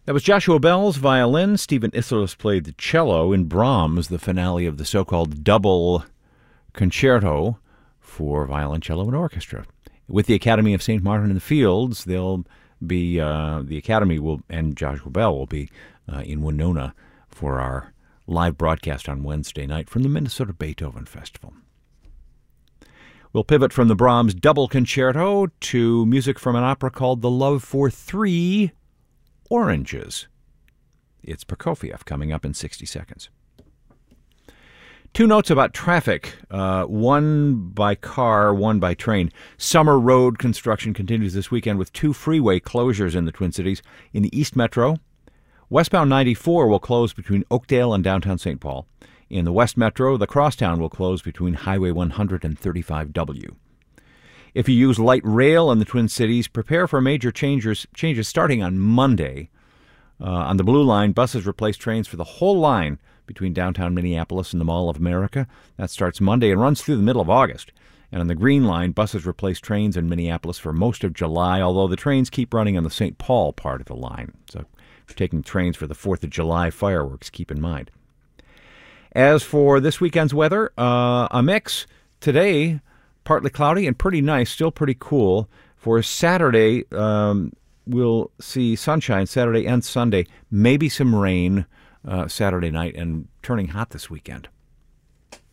That was Joshua Bell's violin. Stephen Isserlis played the cello. In Brahms, the finale of the so-called double concerto for violin, cello, and orchestra. With the Academy of St. Martin in the Fields, they'll be the Academy will and Joshua Bell will be in Winona for our live broadcast on Wednesday night from the Minnesota Beethoven Festival. We'll pivot from the Brahms double concerto to music from an opera called The Love for Three Oranges. It's Prokofiev coming up in 60 seconds. Two notes about traffic, one by car, one by train. Summer road construction continues this weekend with two freeway closures in the Twin Cities. In the East Metro, westbound 94 will close between Oakdale and downtown St. Paul. In the West Metro, the Crosstown will close between Highway 100 and 35W. If you use light rail in the Twin Cities, prepare for major changes starting on Monday. On the Blue Line, buses replace trains for the whole line between downtown Minneapolis and the Mall of America. That starts Monday and runs through the middle of August. And on the Green Line, buses replace trains in Minneapolis for most of July, although the trains keep running on the St. Paul part of the line. So if you're taking trains for the 4th of July fireworks, keep in mind. As for this weekend's weather, a mix. Today, partly cloudy and pretty nice, still pretty cool. For Saturday, we'll see sunshine Saturday and Sunday, maybe some rain Saturday night, and turning hot this weekend.